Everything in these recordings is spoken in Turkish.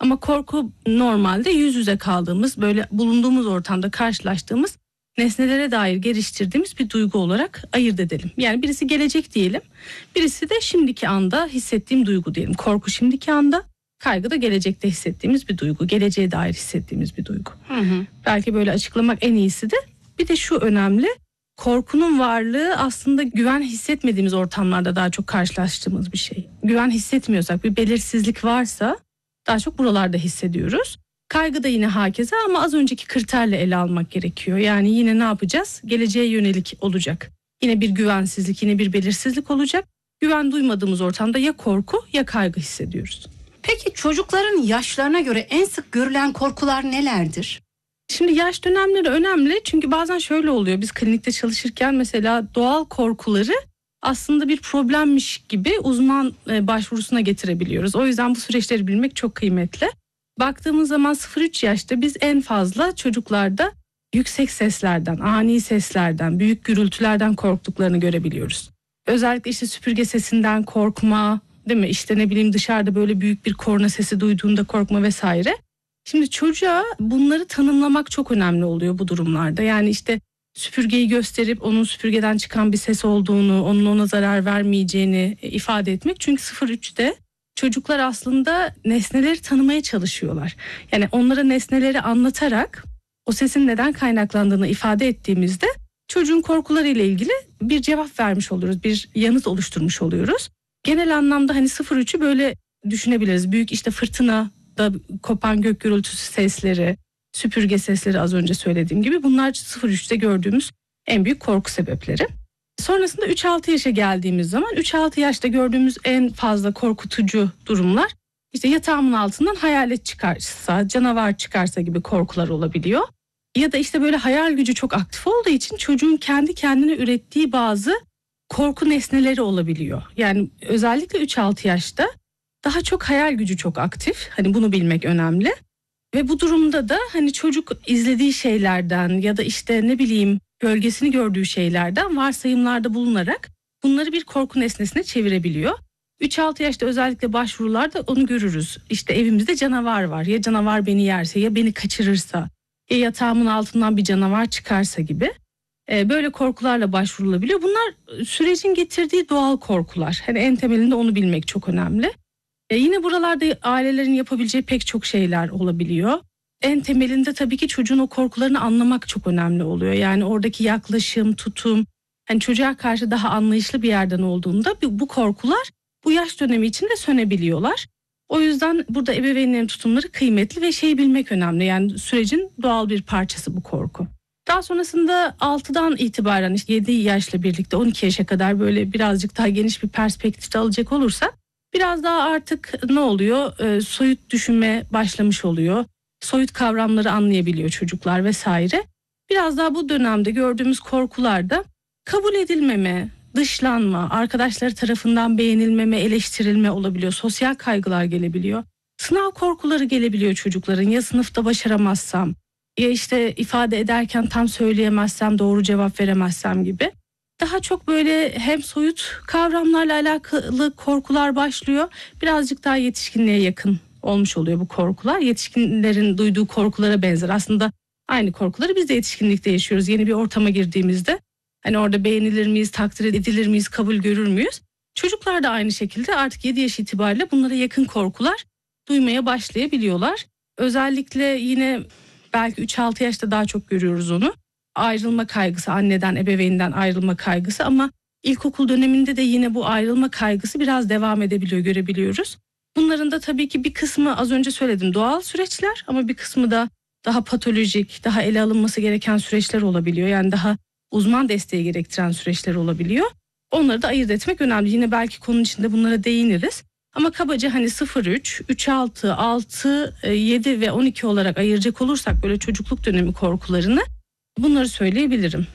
Ama korku normalde yüz yüze kaldığımız, böyle bulunduğumuz ortamda karşılaştığımız nesnelere dair geliştirdiğimiz bir duygu olarak ayırt edelim. Yani birisi gelecek diyelim, birisi de şimdiki anda hissettiğim duygu diyelim. Korku şimdiki anda, kaygı da gelecekte hissettiğimiz bir duygu, geleceğe dair hissettiğimiz bir duygu. Belki böyle açıklamak en iyisi de. Bir de şu önemli, korkunun varlığı aslında güven hissetmediğimiz ortamlarda daha çok karşılaştığımız bir şey. Güven hissetmiyorsak, bir belirsizlik varsa daha çok buralarda hissediyoruz. Kaygı da yine hakeza ama az önceki kriterle ele almak gerekiyor. Yani yine ne yapacağız? Geleceğe yönelik olacak. Yine bir güvensizlik, yine bir belirsizlik olacak. Güven duymadığımız ortamda ya korku ya kaygı hissediyoruz. Peki çocukların yaşlarına göre en sık görülen korkular nelerdir? Şimdi yaş dönemleri önemli çünkü bazen şöyle oluyor. Biz klinikte çalışırken mesela doğal korkuları aslında bir problemmiş gibi uzman başvurusuna getirebiliyoruz. O yüzden bu süreçleri bilmek çok kıymetli. Baktığımız zaman 0-3 yaşta biz en fazla çocuklarda yüksek seslerden, ani seslerden, büyük gürültülerden korktuklarını görebiliyoruz. Özellikle işte süpürge sesinden korkma, değil mi? İşte ne bileyim dışarıda böyle büyük bir korna sesi duyduğunda korkma vesaire. Şimdi çocuğa bunları tanımlamak çok önemli oluyor bu durumlarda. Yani işte süpürgeyi gösterip onun süpürgeden çıkan bir ses olduğunu, onun ona zarar vermeyeceğini ifade etmek. Çünkü 0-3'te çocuklar aslında nesneleri tanımaya çalışıyorlar. Yani onlara nesneleri anlatarak o sesin neden kaynaklandığını ifade ettiğimizde çocuğun korkularıyla ilgili bir cevap vermiş oluyoruz, bir yanıt oluşturmuş oluyoruz. Genel anlamda hani 0-3'ü böyle düşünebiliriz. Büyük işte fırtınada kopan gök gürültüsü sesleri, süpürge sesleri az önce söylediğim gibi bunlar 0-3'te gördüğümüz en büyük korku sebepleri. Sonrasında 3-6 yaşa geldiğimiz zaman 3-6 yaşta gördüğümüz en fazla korkutucu durumlar işte yatağımın altından hayalet çıkarsa, canavar çıkarsa gibi korkular olabiliyor. Ya da işte böyle hayal gücü çok aktif olduğu için çocuğun kendi kendine ürettiği bazı korku nesneleri olabiliyor. Yani özellikle 3-6 yaşta daha çok hayal gücü çok aktif. Hani bunu bilmek önemli. Ve bu durumda da hani çocuk izlediği şeylerden ya da işte ne bileyim gölgesini gördüğü şeylerden varsayımlarda bulunarak bunları bir korku nesnesine çevirebiliyor. 3-6 yaşta özellikle başvurularda onu görürüz. İşte evimizde canavar var. Ya canavar beni yerse, ya beni kaçırırsa, ya yatağımın altından bir canavar çıkarsa gibi. Böyle korkularla başvurulabiliyor. Bunlar sürecin getirdiği doğal korkular. Hani en temelinde onu bilmek çok önemli. Yine buralarda ailelerin yapabileceği pek çok şeyler olabiliyor. En temelinde tabii ki çocuğun o korkularını anlamak çok önemli oluyor. Yani oradaki yaklaşım, tutum, hani çocuğa karşı daha anlayışlı bir yerden olduğunda bu korkular bu yaş dönemi içinde sönebiliyorlar. O yüzden burada ebeveynlerin tutumları kıymetli ve şeyi bilmek önemli. Yani sürecin doğal bir parçası bu korku. Daha sonrasında 6'dan itibaren işte 7 yaşla birlikte 12 yaşa kadar böyle birazcık daha geniş bir perspektifte alacak olursak biraz daha artık ne oluyor? Soyut düşünme başlamış oluyor. Soyut kavramları anlayabiliyor çocuklar vesaire. Biraz daha bu dönemde gördüğümüz korkularda kabul edilmeme, dışlanma, arkadaşları tarafından beğenilmeme, eleştirilme olabiliyor. Sosyal kaygılar gelebiliyor. Sınav korkuları gelebiliyor çocukların. Ya sınıfta başaramazsam, ya işte ifade ederken tam söyleyemezsem, doğru cevap veremezsem gibi. Daha çok böyle hem soyut kavramlarla alakalı korkular başlıyor. Birazcık daha yetişkinliğe yakın olmuş oluyor bu korkular. Yetişkinlerin duyduğu korkulara benzer. Aslında aynı korkuları biz de yetişkinlikte yaşıyoruz. Yeni bir ortama girdiğimizde hani orada beğenilir miyiz, takdir edilir miyiz, kabul görür müyüz? Çocuklar da aynı şekilde artık 7 yaş itibariyle bunlara yakın korkular duymaya başlayabiliyorlar. Özellikle yine belki 3-6 yaşta daha çok görüyoruz onu. Ayrılma kaygısı, anneden, ebeveynden ayrılma kaygısı ama ilkokul döneminde de yine bu ayrılma kaygısı biraz devam edebiliyor, görebiliyoruz. Bunların da tabii ki bir kısmı az önce söyledim doğal süreçler ama bir kısmı da daha patolojik, daha ele alınması gereken süreçler olabiliyor. Yani daha uzman desteği gerektiren süreçler olabiliyor. Onları da ayırt etmek önemli. Yine belki konunun içinde bunlara değiniriz. Ama kabaca hani 0-3, 3-6, 6, 7 ve 12 olarak ayıracak olursak böyle çocukluk dönemi korkularını bunları söyleyebilirim.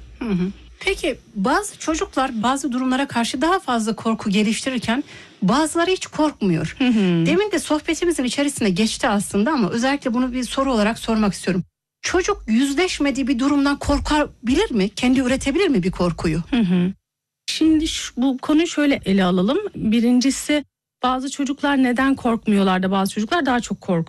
Peki bazı çocuklar bazı durumlara karşı daha fazla korku geliştirirken bazıları hiç korkmuyor. Demin de sohbetimizin içerisinde geçti aslında ama özellikle bunu bir soru olarak sormak istiyorum. Çocuk yüzleşmediği bir durumdan korkabilir mi? Kendi üretebilir mi bir korkuyu? Şimdi bu konuyu şöyle ele alalım. Birincisi bazı çocuklar neden korkmuyorlar da bazı çocuklar daha çok korkuyor.